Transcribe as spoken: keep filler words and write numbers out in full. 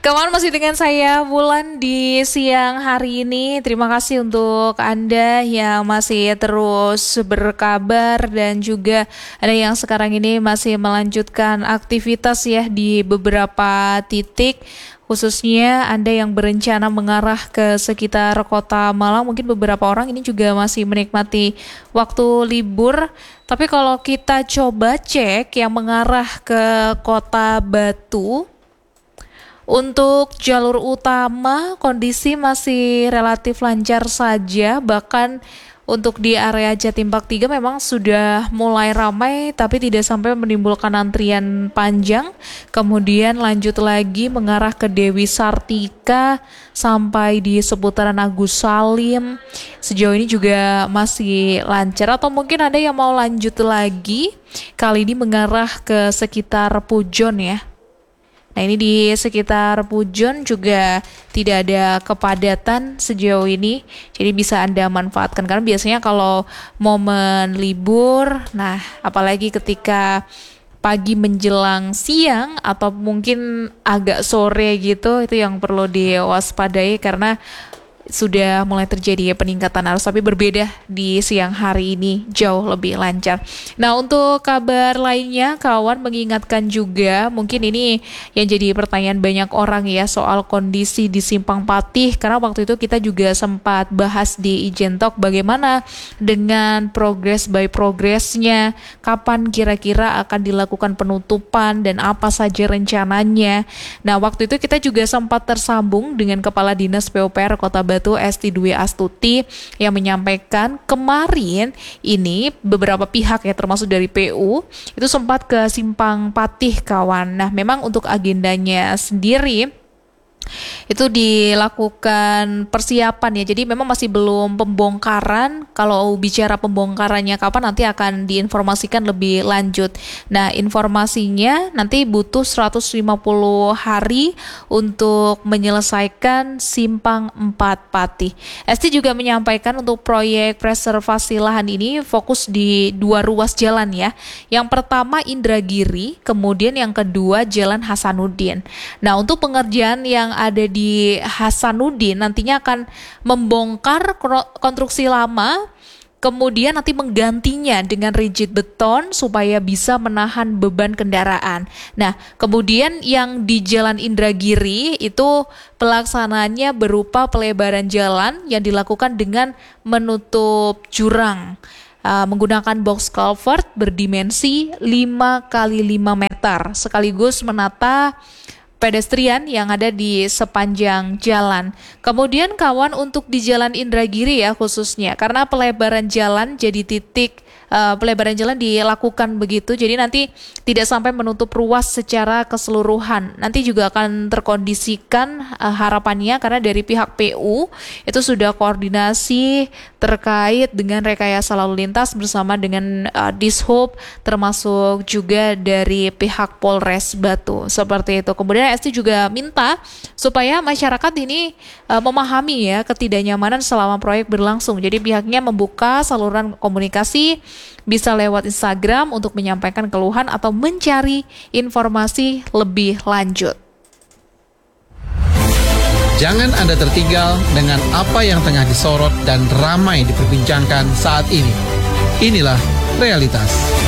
Kawan masih dengan saya Wulan di siang hari ini. Terima kasih untuk Anda yang masih terus berkabar dan juga ada yang sekarang ini masih melanjutkan aktivitas ya di beberapa titik. Khususnya Anda yang berencana mengarah ke sekitar kota Malang, mungkin beberapa orang ini juga masih menikmati waktu libur. Tapi kalau kita coba cek yang mengarah ke kota Batu, untuk jalur utama kondisi masih relatif lancar saja, bahkan untuk di area Jatim Park tiga memang sudah mulai ramai tapi tidak sampai menimbulkan antrian panjang. Kemudian lanjut lagi mengarah ke Dewi Sartika sampai di seputaran Agus Salim. Sejauh ini juga masih lancar, atau mungkin ada yang mau lanjut lagi kali ini mengarah ke sekitar Pujon ya. Nah ini di sekitar Pujon juga tidak ada kepadatan sejauh ini, jadi bisa Anda manfaatkan karena biasanya kalau momen libur, nah apalagi ketika pagi menjelang siang atau mungkin agak sore gitu, itu yang perlu diwaspadai karena sudah mulai terjadi peningkatan arus, tapi berbeda di siang hari ini jauh lebih lancar. Nah untuk kabar lainnya, kawan mengingatkan juga, mungkin ini yang jadi pertanyaan banyak orang ya soal kondisi di Simpang Patih, karena waktu itu kita juga sempat bahas di Ijen Talk bagaimana dengan progress by progressnya, kapan kira-kira akan dilakukan penutupan dan apa saja rencananya. Nah waktu itu kita juga sempat tersambung dengan Kepala Dinas P U P R Kota Batu Esti Dwi Astuti yang menyampaikan kemarin ini beberapa pihak ya termasuk dari P U itu sempat ke Simpang Patih kawan. Nah memang untuk agendanya sendiri itu dilakukan persiapan ya, jadi memang masih belum pembongkaran. Kalau bicara pembongkarannya kapan nanti akan diinformasikan lebih lanjut. Nah informasinya nanti butuh seratus lima puluh hari untuk menyelesaikan Simpang empat Patih. Esti juga menyampaikan untuk proyek preservasi lahan ini fokus di dua ruas jalan ya. Yang pertama Indragiri, kemudian yang kedua Jalan Hasanuddin. Nah untuk pengerjaan yang ada di Hasanuddin nantinya akan membongkar konstruksi lama, kemudian nanti menggantinya dengan rigid beton supaya bisa menahan beban kendaraan. Nah, kemudian yang di Jalan Indragiri itu pelaksanaannya berupa pelebaran jalan yang dilakukan dengan menutup jurang uh, menggunakan box culvert berdimensi lima kali lima meter sekaligus menata pedestrian yang ada di sepanjang jalan. Kemudian kawan untuk di Jalan Indragiri ya khususnya, karena pelebaran jalan jadi titik uh, pelebaran jalan dilakukan begitu, jadi nanti tidak sampai menutup ruas secara keseluruhan. Nanti juga akan terkondisikan uh, harapannya karena dari pihak P U itu sudah koordinasi terkait dengan rekayasa lalu lintas bersama dengan uh, Dishub, termasuk juga dari pihak Polres Batu seperti itu. Kemudian Esti juga minta supaya masyarakat ini uh, memahami ya ketidaknyamanan selama proyek berlangsung. Jadi pihaknya membuka saluran komunikasi bisa lewat Instagram untuk menyampaikan keluhan atau mencari informasi lebih lanjut. Jangan Anda tertinggal dengan apa yang tengah disorot dan ramai diperbincangkan saat ini. Inilah realitas.